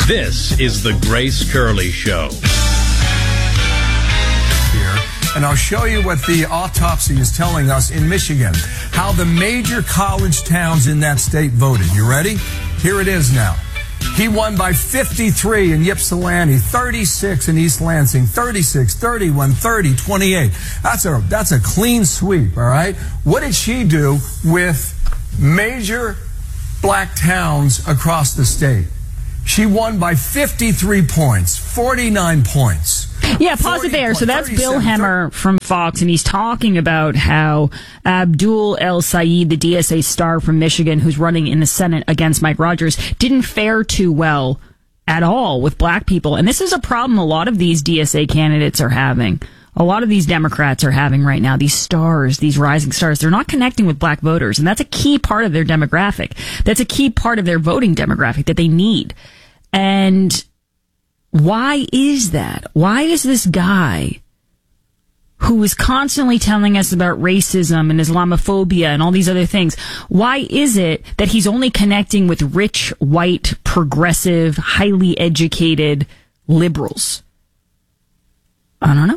This is the Grace Curley Show. And I'll show you what the autopsy is telling us in Michigan, how the major college towns in that state voted. You ready? Here it is now. He won by 53 in Ypsilanti, 36 in East Lansing, 36, 31, 30, 28. That's a clean sweep, all right? What did she do with major black towns across the state? She won by 53 points, 49 points. Yeah, pause it there. So that's Bill Hemmer from Fox, and he's talking about how Abdul El Sayed, the DSA star from Michigan, who's running in the Senate against Mike Rogers, didn't fare too well at all with black people. And this is a problem a lot of these DSA candidates are having. A lot of these Democrats are having right now. These stars, these rising stars, they're not connecting with black voters. And that's a key part of their demographic. That's a key part of their voting demographic that they need. And why is that? Why is this guy who is constantly telling us about racism and Islamophobia and all these other things, why is it that he's only connecting with rich, white, progressive, highly educated liberals? I don't know.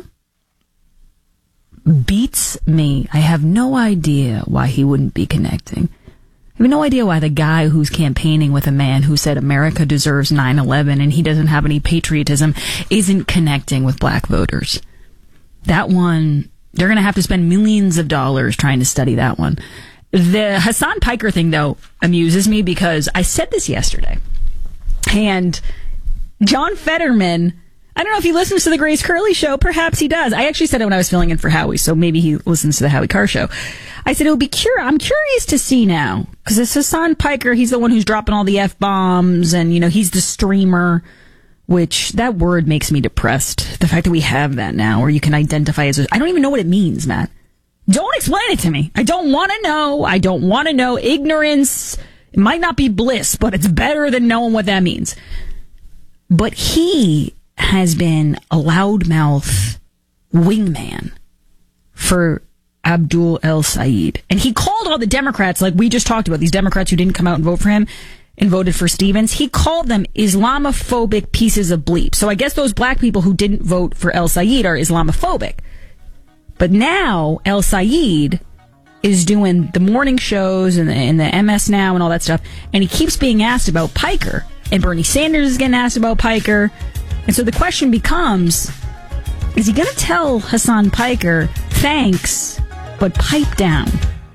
Beats me. I have no idea why he wouldn't be connecting. I have no idea why the guy who's campaigning with a man who said America deserves 9/11 and he doesn't have any patriotism isn't connecting with black voters. That one, they're going to have to spend millions of dollars trying to study that one. The Hassan Piker thing, though, amuses me because I said this yesterday. And John Fetterman, I don't know if he listens to the Grace Curley Show. Perhaps he does. I actually said it when I was filling in for Howie, so maybe he listens to the Howie Carr Show. I said I'm curious to see now, because it's Hassan Piker. He's the one who's dropping all the F-bombs, and, you know, he's the streamer, which that word makes me depressed. The fact that we have that now, where you can identify as I don't even know what it means, Matt. Don't explain it to me. I don't want to know. I don't want to know. Ignorance, it might not be bliss, but it's better than knowing what that means. But he has been a loudmouth wingman for Abdul El Sayed. And he called all the Democrats, like we just talked about, these Democrats who didn't come out and vote for him and voted for Stevens, he called them Islamophobic pieces of bleep. So I guess those black people who didn't vote for El Sayed are Islamophobic. But now El Sayed is doing the morning shows and the MS Now and all that stuff, and he keeps being asked about Piker. And Bernie Sanders is getting asked about Piker. And so the question becomes, is he going to tell Hassan Piker, thanks, but pipe down?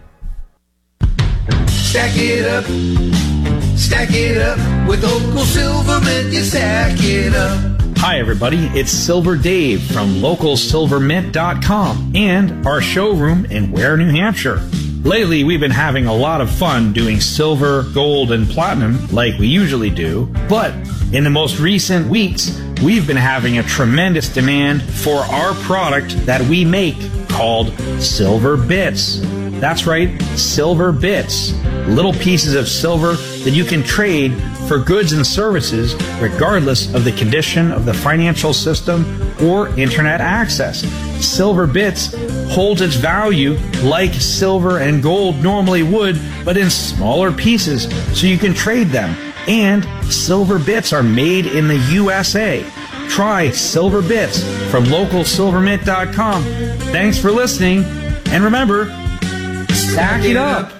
Stack it up with Local Silvermint, you stack it up. Hi everybody, it's Silver Dave from LocalSilverMint.com and our showroom in Ware, New Hampshire. Lately, we've been having a lot of fun doing silver, gold, and platinum like we usually do, but in the most recent weeks, we've been having a tremendous demand for our product that we make called Silver Bits. That's right, Silver Bits. Little pieces of silver that you can trade for goods and services regardless of the condition of the financial system or internet access. Silver Bits holds its value like silver and gold normally would, but in smaller pieces so you can trade them. And Silver Bits are made in the USA. Try Silver Bits from LocalSilverMint.com. Thanks for listening, and remember, stack it up.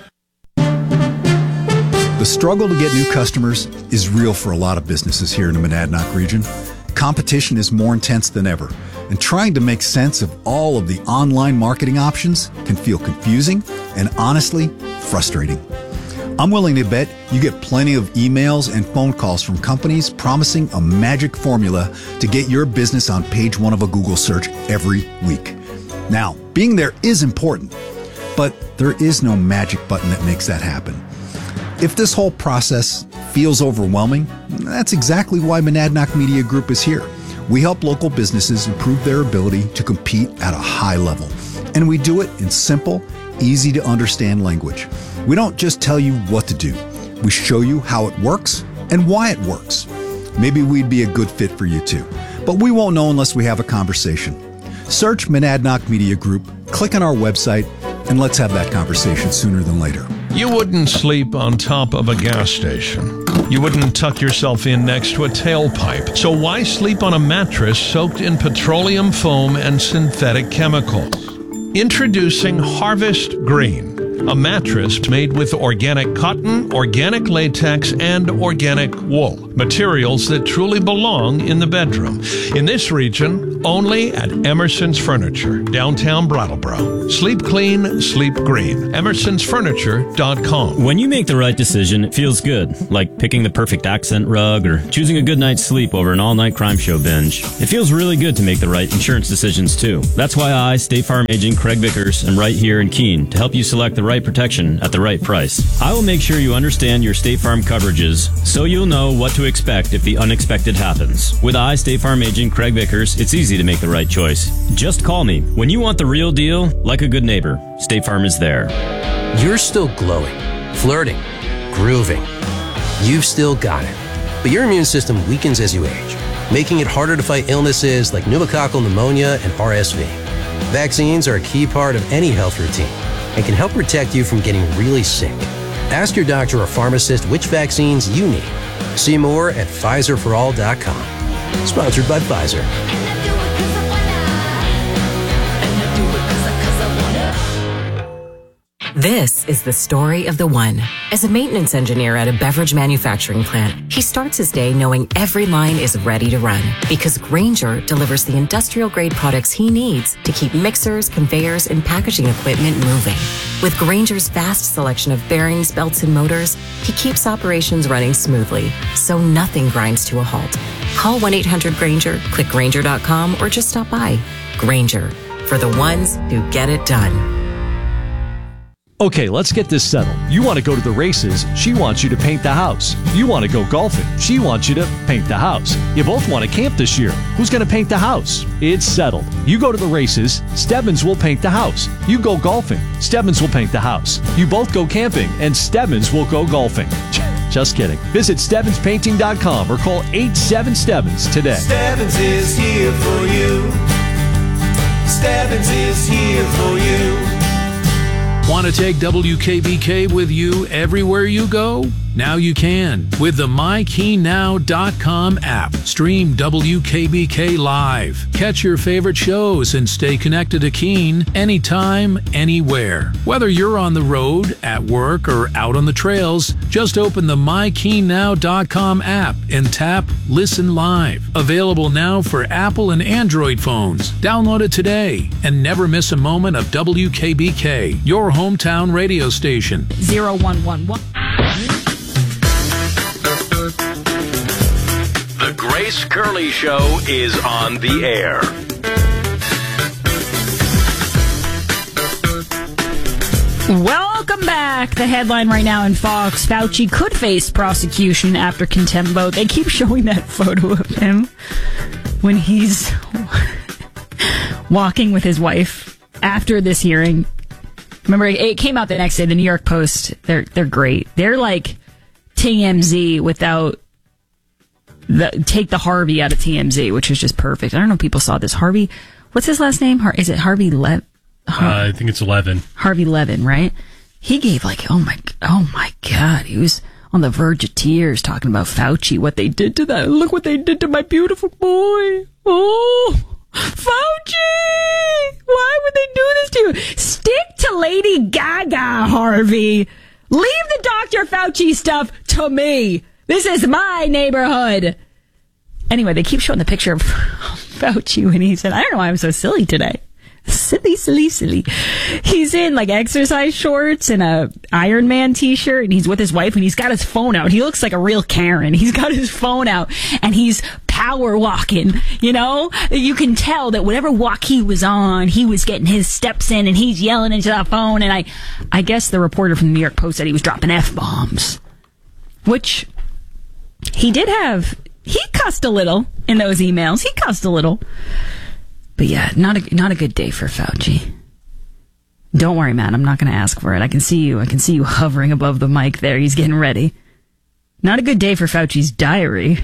The struggle to get new customers is real for a lot of businesses here in the Monadnock region. Competition is more intense than ever, and trying to make sense of all of the online marketing options can feel confusing and honestly frustrating. I'm willing to bet you get plenty of emails and phone calls from companies promising a magic formula to get your business on page one of a Google search every week. Now, being there is important, but there is no magic button that makes that happen. If this whole process feels overwhelming, that's exactly why Monadnock Media Group is here. We help local businesses improve their ability to compete at a high level. And we do it in simple, easy to understand language. We don't just tell you what to do. We show you how it works and why it works. Maybe we'd be a good fit for you too, but we won't know unless we have a conversation. Search Monadnock Media Group, click on our website, and let's have that conversation sooner than later. You wouldn't sleep on top of a gas station. You wouldn't tuck yourself in next to a tailpipe. So why sleep on a mattress soaked in petroleum foam and synthetic chemicals? Introducing Harvest Green, a mattress made with organic cotton, organic latex, and organic wool. Materials that truly belong in the bedroom. In this region, only at Emerson's Furniture, downtown Brattleboro. Sleep clean, sleep green. Emerson'sFurniture.com. When you make the right decision, it feels good. Like picking the perfect accent rug or choosing a good night's sleep over an all-night crime show binge. It feels really good to make the right insurance decisions, too. That's why I, State Farm Agent Craig Vickers, am right here in Keene to help you select the right protection at the right price. I will make sure you understand your State Farm coverages so you'll know what to expect if the unexpected happens. With I, State Farm Agent Craig Vickers, it's easy to make the right choice. Just call me. When you want the real deal, like a good neighbor, State Farm is there. You're still glowing, flirting, grooving. You've still got it. But your immune system weakens as you age, making it harder to fight illnesses like pneumococcal pneumonia and RSV. Vaccines are a key part of any health routine and can help protect you from getting really sick. Ask your doctor or pharmacist which vaccines you need. See more at PfizerForAll.com. Sponsored by Pfizer. This is the story of the one. As a maintenance engineer at a beverage manufacturing plant, he starts his day knowing every line is ready to run because Grainger delivers the industrial-grade products he needs to keep mixers, conveyors, and packaging equipment moving. With Grainger's vast selection of bearings, belts, and motors, he keeps operations running smoothly, so nothing grinds to a halt. Call 1-800-GRAINGER, click Grainger.com, or just stop by. Grainger, for the ones who get it done. Okay, let's get this settled. You want to go to the races, she wants you to paint the house. You want to go golfing, she wants you to paint the house. You both want to camp this year. Who's going to paint the house? It's settled. You go to the races, Stebbins will paint the house. You go golfing, Stebbins will paint the house. You both go camping, and Stebbins will go golfing. Just kidding. Visit StebbinsPainting.com or call 87-STEBBINS today. Stebbins is here for you. Stebbins is here for you. Want to take WKBK with you everywhere you go? Now you can with the MyKeenNow.com app. Stream WKBK live. Catch your favorite shows and stay connected to Keene anytime, anywhere. Whether you're on the road, at work, or out on the trails, just open the MyKeenNow.com app and tap Listen Live. Available now for Apple and Android phones. Download it today and never miss a moment of WKBK, your hometown radio station. 0111. The Grace Curley Show is on the air. Welcome back. The headline right now in Fox: Fauci could face prosecution after contempt vote. They keep showing that photo of him when he's walking with his wife after this hearing. Remember, it came out the next day. The New York Post, they're great. They're like TMZ without take the Harvey out of TMZ, which is just perfect. I don't know if people saw this. Harvey, what's his last name? Is it Harvey I think it's Levin. Harvey Levin, right? He gave oh my God. He was on the verge of tears talking about Fauci, what they did to that. Look what they did to my beautiful boy. Oh, Fauci! Why would they do this to you? Stick to Lady Gaga, Harvey. Leave the Dr. Fauci stuff to me. This is my neighborhood. Anyway, they keep showing the picture of Fauci when he said, I don't know why I'm so silly today. Silly. He's in like exercise shorts and a Iron Man t-shirt, and he's with his wife, and he's got his phone out. He looks like a real Karen. He's got his phone out, and he's power walking, you know? You can tell that whatever walk he was on, he was getting his steps in, and he's yelling into that phone, and I guess the reporter from the New York Post said he was dropping F-bombs, which he did have. He cussed a little in those emails. He cussed a little. But yeah, not a good day for Fauci. Don't worry, Matt. I'm not going to ask for it. I can see you hovering above the mic there. He's getting ready. Not a good day for Fauci's diary.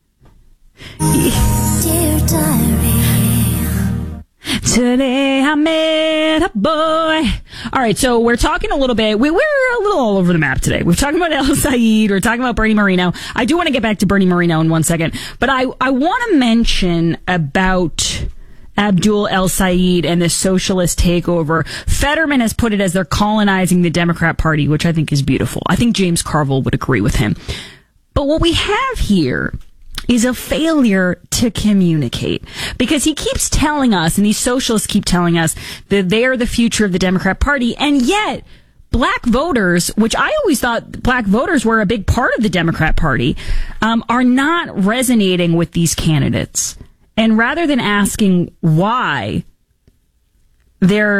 Dear diary. Today I met a boy All right, so we're talking a little bit. We're a little all over the map today. We're talking about El Sayed. We're talking about Bernie Moreno. I do want to get back to Bernie Moreno in 1 second, but I want to mention about Abdul El Sayed and this socialist takeover. Fetterman has put it as they're colonizing the Democrat Party, which I think is beautiful. I think James Carville would agree with him. But what we have here is a failure to communicate, because he keeps telling us, and these socialists keep telling us, that they're the future of the Democrat Party, and yet black voters, which I always thought black voters were a big part of the Democrat Party, are not resonating with these candidates. And rather than asking why, they're